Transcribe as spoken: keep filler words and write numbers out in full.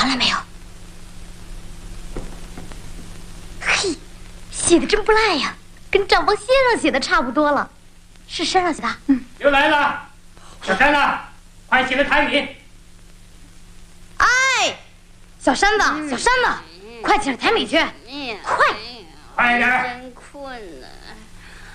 完了没有？嘿，写的真不赖呀，跟账房先生写的差不多了。是山上写的。嗯。 又来了，小山子，快起来抬米。 哎，小山子，小山子，快起来抬米去，快！ 快点！ 真困